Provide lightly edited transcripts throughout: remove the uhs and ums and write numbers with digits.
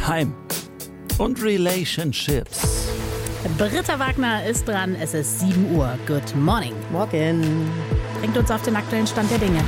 Heim und Relationships. Britta Wagner ist dran. Es ist 7 Uhr. Good morning. Morgen. Bringt uns auf den aktuellen Stand der Dinge.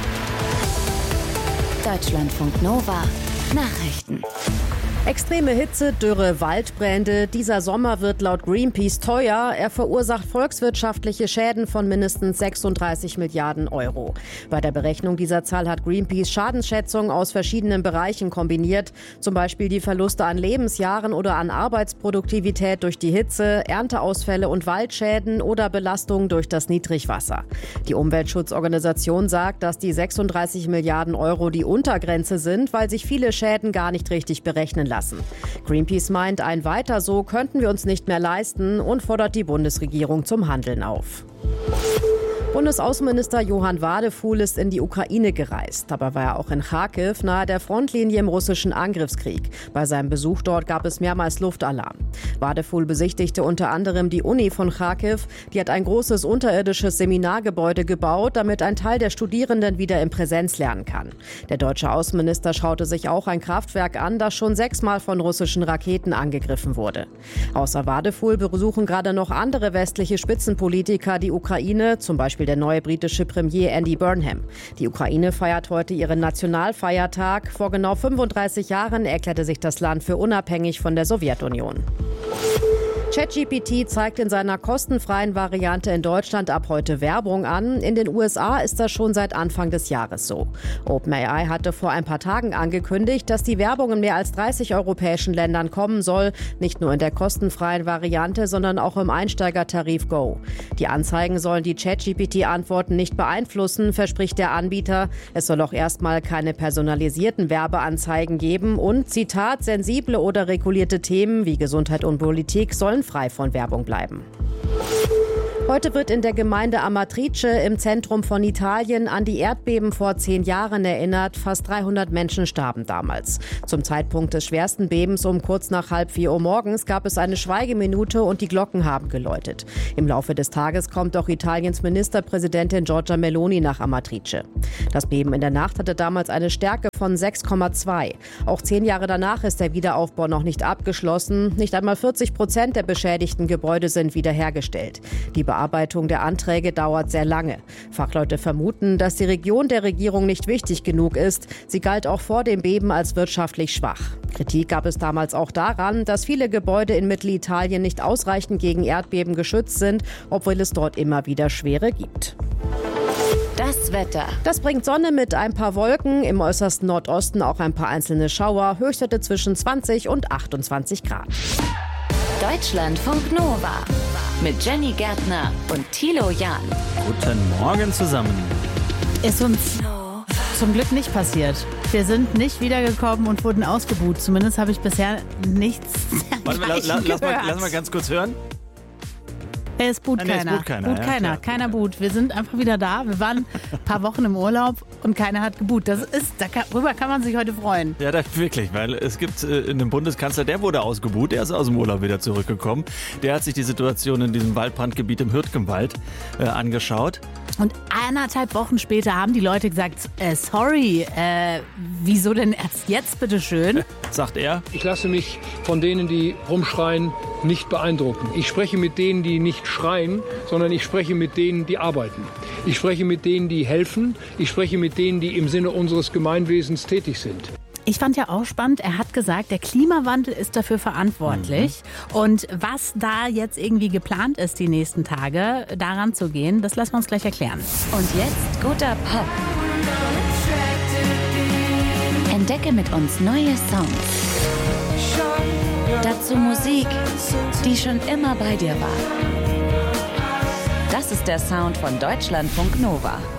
Deutschlandfunk Nova. Nachrichten. Extreme Hitze, Dürre, Waldbrände. Dieser Sommer wird laut Greenpeace teuer. Er verursacht volkswirtschaftliche Schäden von mindestens 36 Milliarden Euro. Bei der Berechnung dieser Zahl hat Greenpeace Schadensschätzungen aus verschiedenen Bereichen kombiniert. Zum Beispiel die Verluste an Lebensjahren oder an Arbeitsproduktivität durch die Hitze, Ernteausfälle und Waldschäden oder Belastungen durch das Niedrigwasser. Die Umweltschutzorganisation sagt, dass die 36 Milliarden Euro die Untergrenze sind, weil sich viele Schäden gar nicht richtig berechnen lassen. Greenpeace meint, ein Weiter so könnten wir uns nicht mehr leisten und fordert die Bundesregierung zum Handeln auf. Bundesaußenminister Johann Wadefuhl ist in die Ukraine gereist. Dabei war er auch in Charkiw, nahe der Frontlinie im russischen Angriffskrieg. Bei seinem Besuch dort gab es mehrmals Luftalarm. Wadefuhl besichtigte unter anderem die Uni von Charkiw. Die hat ein großes unterirdisches Seminargebäude gebaut, damit ein Teil der Studierenden wieder in Präsenz lernen kann. Der deutsche Außenminister schaute sich auch ein Kraftwerk an, das schon 6-mal von russischen Raketen angegriffen wurde. Außer Wadefuhl besuchen gerade noch andere westliche Spitzenpolitiker die Ukraine, zum Beispiel der neue britische Premier Andy Burnham. Die Ukraine feiert heute ihren Nationalfeiertag. Vor genau 35 Jahren erklärte sich das Land für unabhängig von der Sowjetunion. ChatGPT zeigt in seiner kostenfreien Variante in Deutschland ab heute Werbung an. In den USA ist das schon seit Anfang des Jahres so. OpenAI hatte vor ein paar Tagen angekündigt, dass die Werbung in mehr als 30 europäischen Ländern kommen soll. Nicht nur in der kostenfreien Variante, sondern auch im Einsteigertarif Go. Die Anzeigen sollen die ChatGPT-Antworten nicht beeinflussen, verspricht der Anbieter. Es soll auch erstmal keine personalisierten Werbeanzeigen geben und, Zitat, sensible oder regulierte Themen wie Gesundheit und Politik sollen frei von Werbung bleiben. Heute wird in der Gemeinde Amatrice im Zentrum von Italien an die Erdbeben vor 10 Jahren erinnert. Fast 300 Menschen starben damals. Zum Zeitpunkt des schwersten Bebens um kurz nach 3:30 Uhr morgens gab es eine Schweigeminute und die Glocken haben geläutet. Im Laufe des Tages kommt auch Italiens Ministerpräsidentin Giorgia Meloni nach Amatrice. Das Beben in der Nacht hatte damals eine Stärke von 6,2. Auch 10 Jahre danach ist der Wiederaufbau noch nicht abgeschlossen. Nicht einmal 40% der beschädigten Gebäude sind wiederhergestellt. Die Bearbeitung der Anträge dauert sehr lange. Fachleute vermuten, dass die Region der Regierung nicht wichtig genug ist. Sie galt auch vor dem Beben als wirtschaftlich schwach. Kritik gab es damals auch daran, dass viele Gebäude in Mittelitalien nicht ausreichend gegen Erdbeben geschützt sind, obwohl es dort immer wieder schwere gibt. Das Wetter. Das bringt Sonne mit ein paar Wolken, im äußersten Nordosten auch ein paar einzelne Schauer, Höchstwerte zwischen 20 und 28 Grad. Deutschlandfunk Nova. Mit Jenny Gärtner und Thilo Jahn. Guten Morgen zusammen. Ist uns zum Glück nicht passiert. Wir sind nicht wiedergekommen und wurden ausgebuht. Zumindest habe ich bisher nichts Lass mal ganz kurz hören. Es boot Nein, keiner. es boot keiner, ja, klar. Keiner boot. Wir sind einfach wieder da. Wir waren ein paar Wochen im Urlaub und keiner hat geboot. Darüber kann man sich heute freuen. Ja, wirklich, weil es gibt einen Bundeskanzler, der wurde ausgebuht, der ist aus dem Urlaub wieder zurückgekommen. Der hat sich die Situation in diesem Waldbrandgebiet im Hürtgenwald angeschaut. Und 1,5 Wochen später haben die Leute gesagt, sorry, wieso denn erst jetzt, bitteschön? Sagt er. Ich lasse mich von denen, die rumschreien, nicht beeindrucken. Ich spreche mit denen, die nicht schreien, sondern ich spreche mit denen, die arbeiten. Ich spreche mit denen, die helfen. Ich spreche mit denen, die im Sinne unseres Gemeinwesens tätig sind. Ich fand ja auch spannend, er hat gesagt, der Klimawandel ist dafür verantwortlich. Und was da jetzt irgendwie geplant ist, die nächsten Tage, daran zu gehen, das lassen wir uns gleich erklären. Und jetzt guter Pop. Entdecke mit uns neue Songs. Dazu Musik, die schon immer bei dir war. Das ist der Sound von Deutschlandfunk Nova.